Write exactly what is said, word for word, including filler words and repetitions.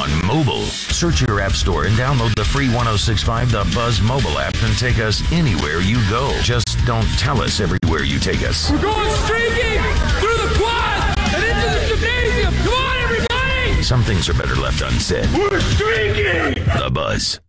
on mobile. Search your app store and download the free ten sixty-five The Buzz mobile app and take us anywhere you go. Just don't tell us everywhere you take us. We're going streaking through the quad and into the gymnasium. Come on, everybody! Some things are better left unsaid. We're streaking! The Buzz.